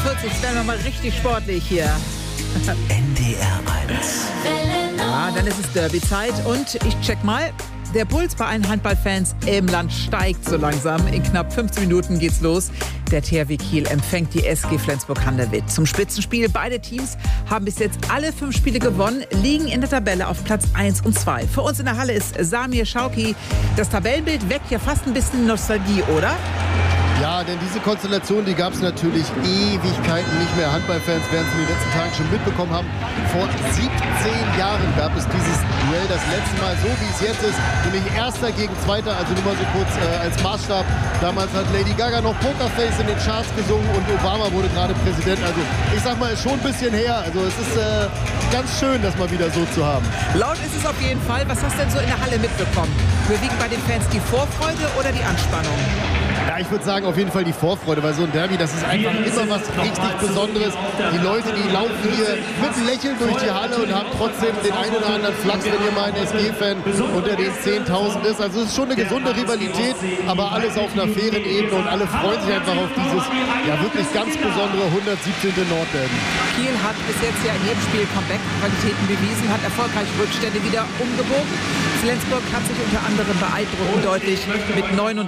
es werden wir mal richtig sportlich hier. NDR 1. Ja, dann ist es Derby-Zeit und ich check mal. Der Puls bei allen Handballfans im Land steigt so langsam. In knapp 15 Minuten geht's los. Der THW Kiel empfängt die SG Flensburg-Handewitt zum Spitzenspiel. Beide Teams haben bis jetzt alle 5 Spiele gewonnen, liegen in der Tabelle auf Platz 1 und 2. Für uns in der Halle ist Samir Schauki. Das Tabellenbild weckt ja fast ein bisschen Nostalgie, oder? Ja, denn diese Konstellation, die gab es natürlich Ewigkeiten nicht mehr. Handballfans werden es in den letzten Tagen schon mitbekommen haben. Vor 17 Jahren gab es dieses Duell das letzte Mal so, wie es jetzt ist. Nämlich Erster gegen Zweiter, also nur mal so kurz als Maßstab. Damals hat Lady Gaga noch Pokerface in den Charts gesungen und Obama wurde gerade Präsident. Also ich sag mal, ist schon ein bisschen her. Also es ist ganz schön, das mal wieder so zu haben. Laut ist es auf jeden Fall. Was hast du denn so in der Halle mitbekommen? Überwiegt bei den Fans die Vorfreude oder die Anspannung? Ja, ich würde sagen, auf jeden Fall die Vorfreude, weil so ein Derby, das ist einfach immer was richtig Besonderes. Die Leute, die laufen hier mit einem Lächeln durch die Halle und haben trotzdem den einen oder anderen Flachs, wenn ihr mal ein SG-Fan unter den 10.000 ist. Also es ist schon eine gesunde Rivalität, aber alles auf einer fairen Ebene und alle freuen sich einfach auf dieses ja wirklich ganz besondere 117. Nordderby. Kiel hat bis jetzt ja in jedem Spiel Comeback-Qualitäten bewiesen, hat erfolgreich Rückstände wieder umgebogen. Flensburg hat sich unter anderem beeindruckend deutlich mit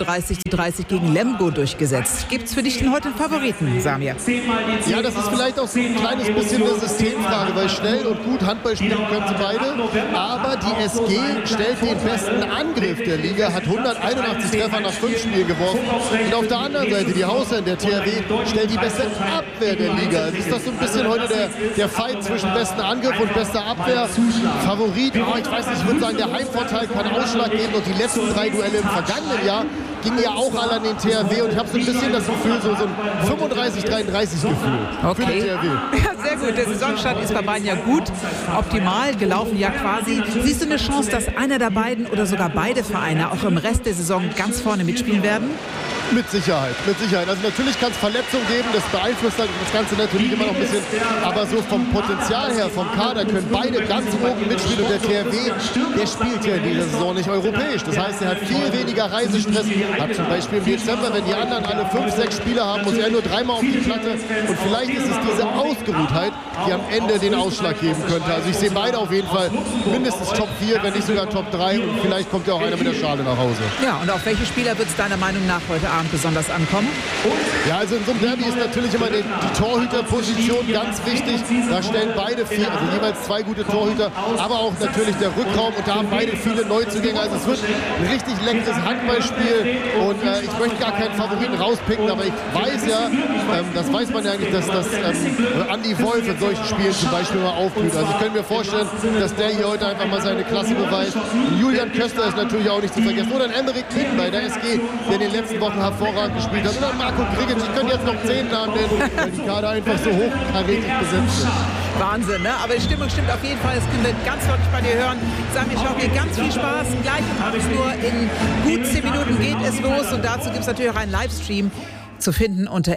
39:30 gegen Lemgo durchgesetzt. Gibt's für dich denn heute einen Favoriten, Samir? Ja, das ist vielleicht auch so ein kleines bisschen eine Systemfrage, weil schnell und gut Handball spielen können sie beide. Aber die SG stellt den besten Angriff der Liga, hat 181 Treffer nach 5 Spielen geworfen. Und auf der anderen Seite, die Hausherren der THW, stellt die beste Abwehr der Liga. Also ist das so ein bisschen heute der Fight zwischen besten Angriff und bester Abwehr? Favorit, ich weiß nicht, ich würde sagen, der Heimvorteil kann Ausschlag geben. Und die letzten 3 Duelle im vergangenen Jahr gingen ja auch alle an den THW. Und ich habe so ein bisschen das Gefühl, so ein 35-33 Gefühl für den THW. Ja, sehr gut. Der Saisonstart ist bei beiden ja gut, optimal gelaufen ja quasi. Siehst du eine Chance, dass einer der beiden oder sogar beide Vereine auch im Rest der Saison ganz vorne mitspielen werden? Mit Sicherheit, mit Sicherheit. Also natürlich kann es Verletzungen geben, das beeinflusst das Ganze natürlich immer noch ein bisschen. Aber so vom Potenzial her, vom Kader können beide ganz oben mitspielen. Und der THW, der spielt ja in dieser Saison nicht europäisch. Das heißt, er hat viel weniger Reisestress. Hat zum Beispiel im Dezember, wenn die anderen alle 5, 6 Spieler haben, muss er nur 3-mal auf die Platte. Und vielleicht ist es diese Ausgeruhtheit, die am Ende den Ausschlag geben könnte. Also ich sehe beide auf jeden Fall mindestens Top 4, wenn nicht sogar Top 3. Und vielleicht kommt ja auch einer mit der Schale nach Hause. Ja, und auf welche Spieler wird es deiner Meinung nach heute Abend besonders ankommen? Ja, also in so einem Derby ist natürlich immer die Torhüterposition ganz wichtig. Da stellen beide also jeweils 2 gute Torhüter, aber auch natürlich der Rückraum. Und da haben beide viele Neuzugänge. Also es wird ein richtig leckeres Handballspiel. Und ich möchte gar keinen Favoriten rauspicken, aber ich weiß ja, das weiß man ja eigentlich, dass Andi Wolf in solchen Spielen zum Beispiel mal aufblüht. Also ich könnte mir vorstellen, dass der hier heute einfach mal seine Klasse beweist. Und Julian Köster ist natürlich auch nicht zu vergessen. Oder ein Emmerich Klitten bei der SG, der in den letzten Wochen hervorragend gespielt hat. Oder Marco Grigic. Ich könnte jetzt noch 10 Namen nennen, weil die Kader einfach so hochkarätig besetzt sind. Wahnsinn, ne? Aber die Stimmung stimmt auf jeden Fall. Das können wir ganz deutlich bei dir hören. Samir Schauki, ganz viel Spaß. Gleich um 8 Uhr in gut 10 Minuten geht es los. Und dazu gibt es natürlich auch einen Livestream zu finden unter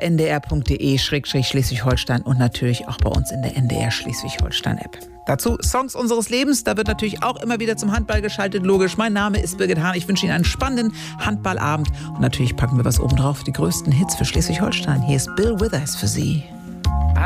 ndr.de/Schleswig-Holstein und natürlich auch bei uns in der NDR Schleswig-Holstein-App. Dazu Songs unseres Lebens. Da wird natürlich auch immer wieder zum Handball geschaltet, logisch. Mein Name ist Birgit Hahn. Ich wünsche Ihnen einen spannenden Handballabend. Und natürlich packen wir was oben drauf. Die größten Hits für Schleswig-Holstein. Hier ist Bill Withers für Sie.